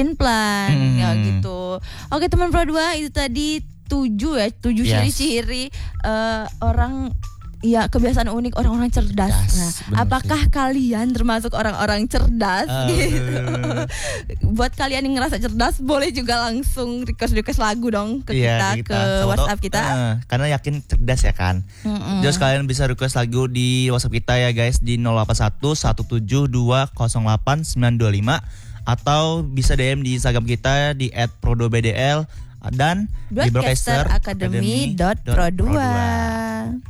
plan ya gitu. Oke teman Pro 2, itu tadi 7 ciri-ciri orang ya kebiasaan unik orang-orang cerdas. Nah, apakah kalian termasuk orang-orang cerdas gitu? Buat kalian yang ngerasa cerdas boleh juga langsung request lagu dong ke kita ke WhatsApp kita. Karena yakin cerdas ya kan. Terus kalian bisa request lagu di WhatsApp kita ya guys di 081 172 08 925 atau bisa DM di Instagram kita di @pro2bdl dan di broadcasteracademy.pro2.